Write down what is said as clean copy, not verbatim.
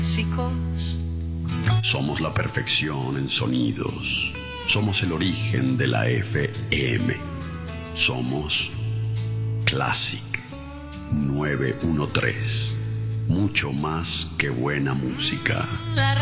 Chicos, Somos la perfección en sonidos. Somos el origen de la FM. Somos Classic 913. Mucho más que buena música. la